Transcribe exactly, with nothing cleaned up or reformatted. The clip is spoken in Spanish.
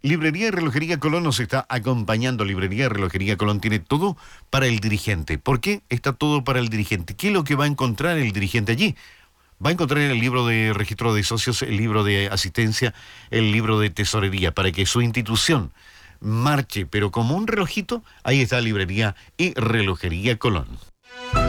Librería y Relojería Colón nos está acompañando. Librería y Relojería Colón tiene todo para el dirigente. ¿Por qué está todo para el dirigente? ¿Qué es lo que va a encontrar el dirigente allí? Va a encontrar el libro de registro de socios, el libro de asistencia, el libro de tesorería, para que su institución marche, pero como un relojito, ahí está Librería y Relojería Colón.